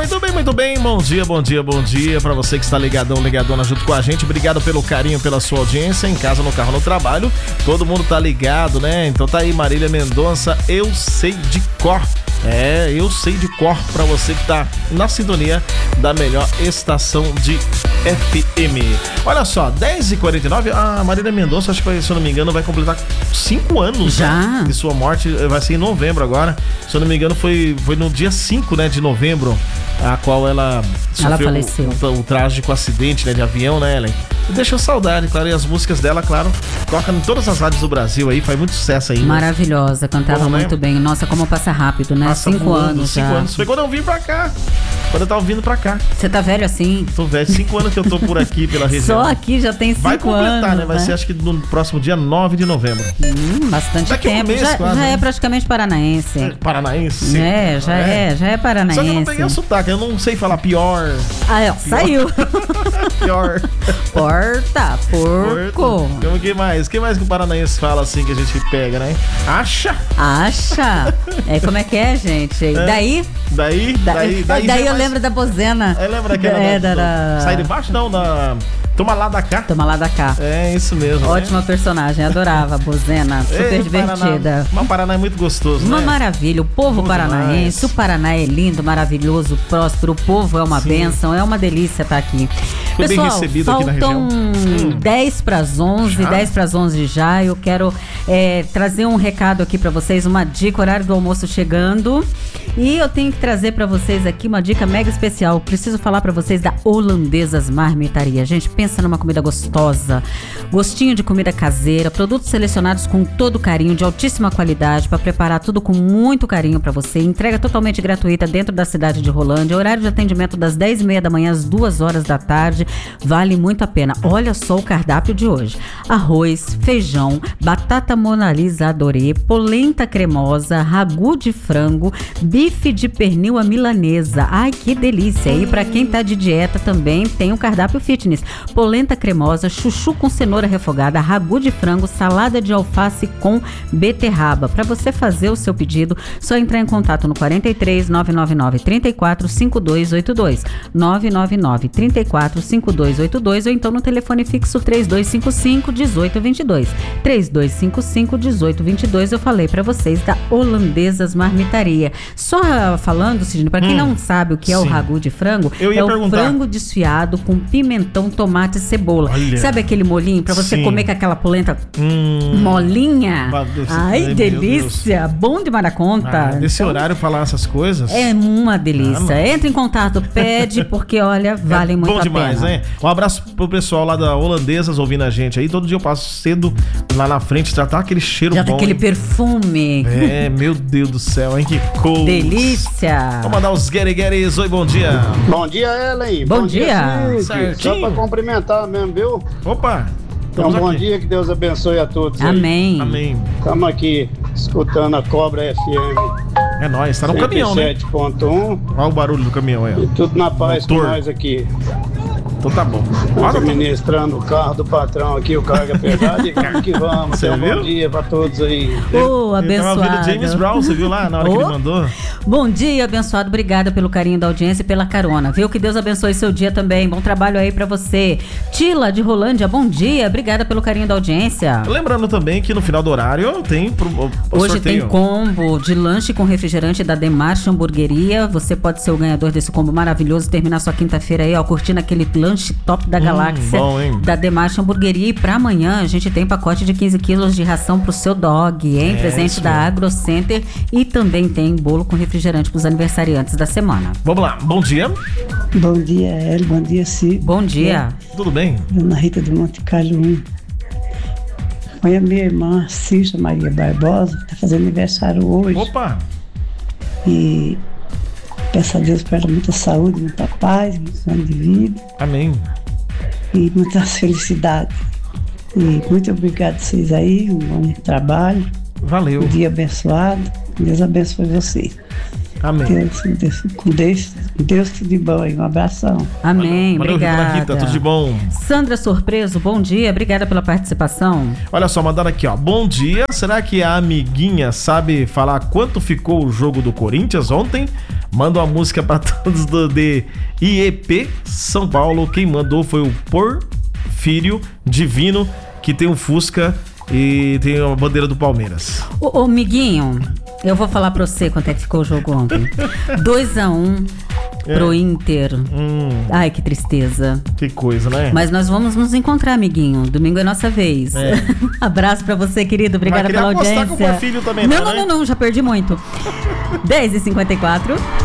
Muito bem. Bom dia pra você que está ligadona junto com a gente. Obrigado pelo carinho, pela sua audiência, em casa, no carro, no trabalho. Todo mundo tá ligado, né? Então tá aí, Marília Mendonça, Eu Sei de Cor. Eu sei de cor pra você que tá na sintonia da melhor estação de FM. Olha só, 10h49, a Marília Mendonça, acho que, se eu não me engano, vai completar 5 anos já, né, de sua morte. Vai ser em novembro agora. Se eu não me engano, foi no dia 5, né, de novembro, a qual ela faleceu. O trágico acidente, né, de avião, né, Ellen? Deixa saudade, claro, e as músicas dela, claro, toca em todas as rádios do Brasil aí, faz muito sucesso aí. Maravilhosa, cantava muito bem. Nossa, como passa rápido, né? 5 anos já. 5 anos. Foi quando eu vim pra cá. Quando eu tava vindo pra cá. Você tá velho assim? Tô velho, 5 anos que eu tô por aqui, pela região. Só aqui já tem 5 anos. Vai completar, né? Vai ser, acho que no próximo dia 9 de novembro. Bastante daqui tempo. Um mês, já quase, é praticamente paranaense. Paranaense? Já é paranaense. Só que eu não peguei o sotaque, eu não sei falar pior. Saiu. Pior. Porta, porco. O que mais? O que mais que o paranaense fala assim que a gente pega, né? Acha. Como é que é, gente? Daí eu lembro da bozena. Lembra daquela Sai de baixo? Não, Toma lá da cá. É isso mesmo. Ótima personagem, adorava a bozena, super divertida. Paraná é muito gostoso, uma né? maravilha, o povo paranaense, o Paraná é lindo, maravilhoso, próspero, o povo é uma bênção, é uma delícia estar aqui. Foi Pessoal, bem recebido aqui na região. Faltam 10 para as 11, 10 para as 11 já. Eu quero trazer um recado aqui para vocês, uma dica, horário do almoço chegando. E eu tenho que trazer para vocês aqui uma dica mega especial. Preciso falar para vocês da Holandesas Marmitaria. Gente, pensa numa comida gostosa, gostinho de comida caseira, produtos selecionados com todo carinho, de altíssima qualidade, para preparar tudo com muito carinho para você. Entrega totalmente gratuita dentro da cidade de Rolândia. Horário de atendimento das 10h30 da manhã às 2 horas da tarde. Vale muito a pena. Olha só o cardápio de hoje: arroz, feijão, batata monalisa adorê, polenta cremosa, ragu de frango, bife de pernil à milanesa. Ai, que delícia! E para quem tá de dieta também tem o cardápio fitness: polenta cremosa, chuchu com cenoura refogada, ragu de frango, salada de alface com beterraba. Para você fazer o seu pedido, só entrar em contato no 43 999 34 5282, 999 34 5282, ou então no telefone fixo 3255 1822, 3255 1822. Eu falei para vocês da Holandesas Marmitaria. Só falando, Sidney, para quem não sabe o que é o ragu de frango, é o frango desfiado com pimentão, tomate e cebola. Olha. Sabe aquele molhinho para você comer com aquela polenta molinha? Ai, delícia! Bom de maraconta. Nesse horário falar essas coisas? É uma delícia. Entra em contato, pede, porque olha, vale muito a pena. Bom demais, hein? Um abraço pro pessoal lá da Holandesas ouvindo a gente aí. Todo dia eu passo cedo lá na frente, já tá aquele cheiro bom. Já tá aquele perfume. Meu Deus do céu, hein? Que coisa. Delícia. Vamos mandar os guerigueres. Oi, bom dia. Bom dia, Ellen. Bom dia. Só pra cumprimentar mesmo, viu? Opa. Então, bom dia, que Deus abençoe a todos. Amém. Amém. Estamos aqui escutando a Cobra FM. É nóis, tá no caminhão, né? 7.1. Olha o barulho do caminhão aí, ó. E tudo na paz com nós aqui. Então tá bom. Administrando o carro do patrão aqui, o carga pesado, e vamos que vamos. Bom dia pra todos aí. Abençoado. Eu tava vendo James Brown, você viu lá na hora que ele mandou? Bom dia, abençoado. Obrigada pelo carinho da audiência e pela carona. Viu? Que Deus abençoe seu dia também. Bom trabalho aí pra você. Tila de Rolândia, bom dia. Obrigada pelo carinho da audiência. Lembrando também que no final do horário tem Hoje sorteio. Tem combo de lanche com refrigerante da Demarche Hamburgueria. Você pode ser o ganhador desse combo maravilhoso. Terminar sua quinta-feira aí, ó, curtindo aquele lanche top da galáxia da Demarche Hamburgueria. E pra amanhã a gente tem pacote de 15 quilos de ração pro seu dog, hein? Presente da Agrocenter. E também tem bolo com refrigerante pros aniversariantes da semana. Vamos lá, bom dia. Bom dia, Hélio. Bom dia, Cid. Bom dia. Tudo bem? Dona Rita do Monte Carlo 1. Foi a minha irmã, Cícia Maria Barbosa, que tá fazendo aniversário hoje. Opa! E peço a Deus para ela muita saúde, muita paz, muitos anos de vida. Amém. E muitas felicidades. E muito obrigado a vocês aí, um bom trabalho. Valeu. Um dia abençoado. Deus abençoe vocês. Amém. Deus tudo de bom aí. Um abração. Amém. Valeu, obrigada. Rita, tudo de bom. Sandra Surpreso, bom dia. Obrigada pela participação. Olha só, mandaram aqui, ó. Bom dia. Será que a amiguinha sabe falar quanto ficou o jogo do Corinthians ontem? Manda uma música pra todos de IEP São Paulo. Quem mandou foi o Porfírio Divino, que tem um Fusca e tem a bandeira do Palmeiras. Ô, Miguinho, eu vou falar pra você quanto é que ficou o jogo ontem. 2-1 pro Inter. Ai, que tristeza. Que coisa, né? Mas nós vamos nos encontrar, amiguinho. Domingo é nossa vez. Abraço pra você, querido. Obrigada pela audiência. Com o Porfírio também, não, já perdi muito. 10h54.